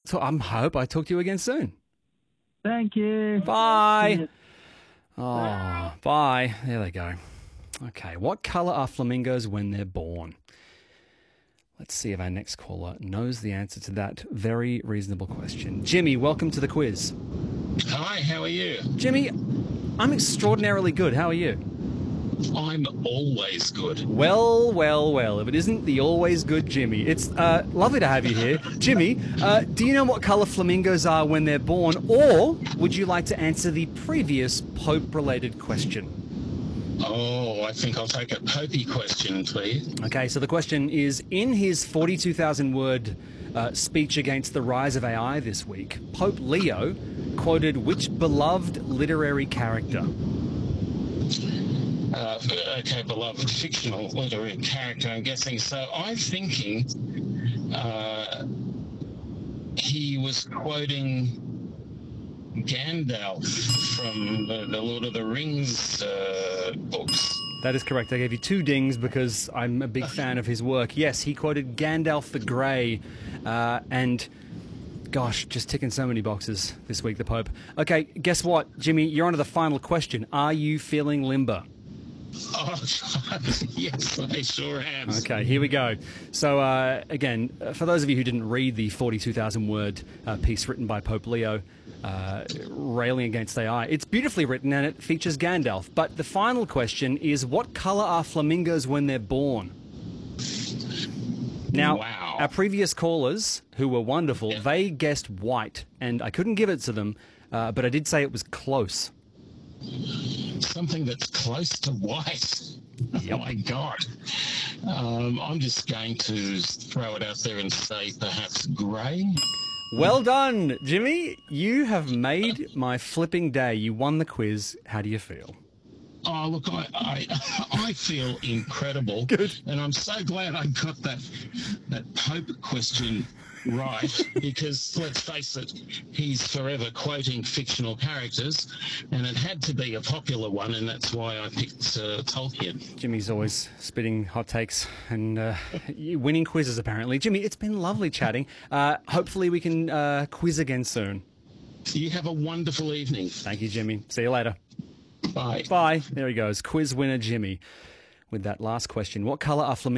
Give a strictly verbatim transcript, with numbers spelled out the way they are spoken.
So I hope I talk to you again soon. Thank you. Bye. Oh, bye. There they go. Okay, what colour are flamingos when they're born? Let's see if our next caller knows the answer to that very reasonable question. Jimmy, welcome to the quiz. Hi, how are you? Jimmy, I'm extraordinarily good. How are you? I'm always good. Well, well, well, if it isn't the always good Jimmy. It's uh, lovely to have you here. Jimmy, uh, do you know what colour flamingos are when they're born, or would you like to answer the previous Pope-related question? Oh, I think I'll take a Popey question, please. Okay, so the question is, in his forty-two thousand word uh, speech against the rise of A I this week, Pope Leo quoted which beloved literary character? Uh, okay, beloved fictional literary character, I'm guessing. So I'm thinking uh, he was quoting Gandalf from the, the Lord of the Rings uh, books. That is correct. I gave you two dings because I'm a big fan of his work. Yes, he quoted Gandalf the Grey, uh, and gosh, just ticking so many boxes this week, the Pope. Okay, guess what, Jimmy? You're on to the final question. Are you feeling limber? Oh, yes, I sure am. Okay, here we go. So, uh, again, for those of you who didn't read the forty-two thousand word uh, piece written by Pope Leo, uh, railing against A I, it's beautifully written and it features Gandalf. But the final question is, what colour are flamingos when they're born? Now, wow. Our previous callers, who were wonderful, yeah. they guessed white, and I couldn't give it to them, uh, but I did say it was close. Something that's close to white. Yep. Oh my God. Um, I'm just going to throw it out there and say perhaps grey. Well done, Jimmy. You have made my flipping day. You won the quiz. How do you feel? Oh, look, I, I, I feel incredible. Good. And I'm so glad I got that, that Pope question right, because let's face it, he's forever quoting fictional characters, and it had to be a popular one, and that's why I picked uh, Tolkien. Jimmy's always spitting hot takes and uh, winning quizzes, apparently. Jimmy, it's been lovely chatting. Uh, hopefully we can uh, quiz again soon. You have a wonderful evening. Thank you, Jimmy. See you later. Bye. Bye. There he goes. Quiz winner Jimmy with that last question. What colour are flamingos?